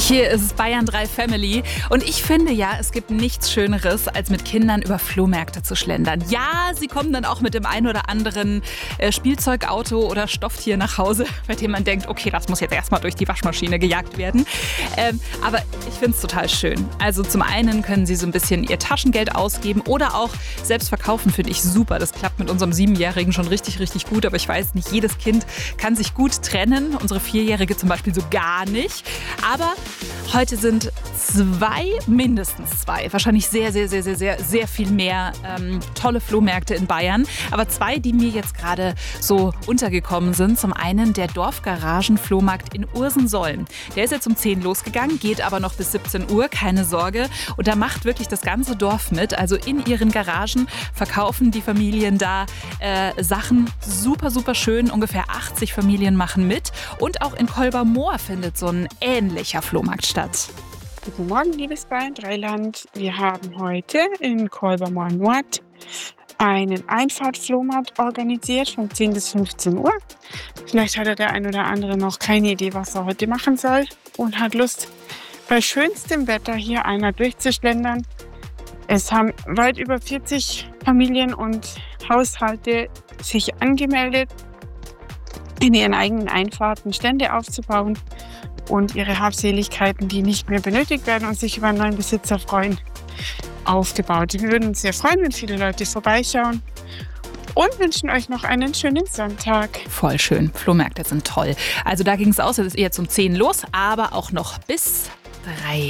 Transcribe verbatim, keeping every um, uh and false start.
Hier ist es Bayern drei Family und ich finde ja, es gibt nichts Schöneres, als mit Kindern über Flohmärkte zu schlendern. Ja, sie kommen dann auch mit dem einen oder anderen äh, Spielzeugauto oder Stofftier nach Hause, bei dem man denkt, okay, das muss jetzt erstmal durch die Waschmaschine gejagt werden. Ähm, aber ich finde es total schön. Also zum einen können sie so ein bisschen ihr Taschengeld ausgeben oder auch selbst verkaufen, finde ich super. Das klappt mit unserem Siebenjährigen schon richtig, richtig gut. Aber ich weiß, nicht jedes Kind kann sich gut trennen. Unsere Vierjährige zum Beispiel so gar nicht. Aber heute sind zwei, mindestens zwei, wahrscheinlich sehr, sehr, sehr, sehr, sehr, sehr viel mehr ähm, tolle Flohmärkte in Bayern. Aber zwei, die mir jetzt gerade so untergekommen sind. Zum einen der Dorfgaragen-Flohmarkt in Ursensollen. Der ist jetzt um zehn losgegangen, geht aber noch bis siebzehn Uhr, keine Sorge. Und da macht wirklich das ganze Dorf mit. Also in ihren Garagen verkaufen die Familien da äh, Sachen super, super schön. Ungefähr achtzig Familien machen mit. Und auch in Kolbermoor findet so ein ähnlicher Flohmarkt statt. Guten Morgen, liebes Bayern drei Land. Wir haben heute in Kolbermoor Nord einen Einfahrtflohmarkt organisiert von zehn bis fünfzehn Uhr. Vielleicht hat der ein oder andere noch keine Idee, was er heute machen soll und hat Lust, bei schönstem Wetter hier einmal durchzuschlendern. Es haben weit über vierzig Familien und Haushalte sich angemeldet, in ihren eigenen Einfahrten Stände aufzubauen und ihre Habseligkeiten, die nicht mehr benötigt werden und sich über einen neuen Besitzer freuen, aufgebaut. Wir würden uns sehr freuen, wenn viele Leute vorbeischauen und wünschen euch noch einen schönen Sonntag. Voll schön. Flohmärkte sind toll. Also da ging es aus, es ist jetzt um zehn los, aber auch noch bis drei.